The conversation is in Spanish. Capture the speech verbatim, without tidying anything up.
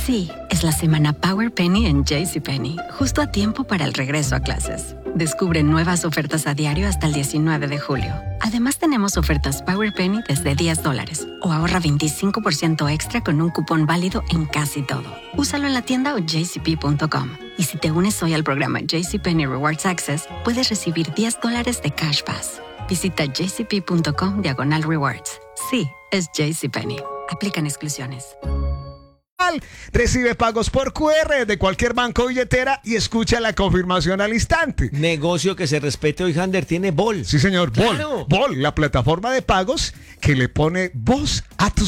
Sí, es la semana Power Penny en JCPenney, justo a tiempo para el regreso a clases. Descubre nuevas ofertas a diario hasta el diecinueve de julio. Además, tenemos ofertas Power Penny desde diez dólares o ahorra veinticinco por ciento extra con un cupón válido en casi todo. Úsalo en la tienda o j c p punto com. Y si te unes hoy al programa JCPenney Rewards Access, puedes recibir diez dólares de Cash Pass. Visita jcp.com diagonal rewards. Sí, es JCPenney. Aplican exclusiones. Recibe pagos por Q R de cualquier banco o billetera y escucha la confirmación al instante. Negocio que se respete hoy, Hander, tiene Bol. Sí, señor, Bol. Claro. Bol, la plataforma de pagos que le pone voz a tus